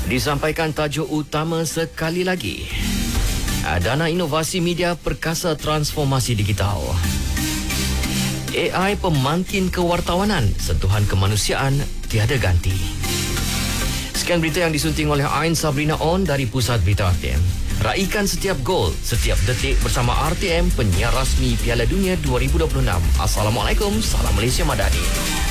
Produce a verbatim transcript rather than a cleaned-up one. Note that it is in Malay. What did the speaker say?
Disampaikan tajuk utama sekali lagi. Dana Inovasi Media Perkasa Transformasi Digital. A I pemangkin kewartawanan, sentuhan kemanusiaan tiada ganti. Sekian berita yang disunting oleh Ain Sabrina On dari Pusat Berita R T M. Raikan setiap gol, setiap detik bersama R T M, penyiar rasmi Piala Dunia dua ribu dua puluh enam. Assalamualaikum, salam Malaysia Madani.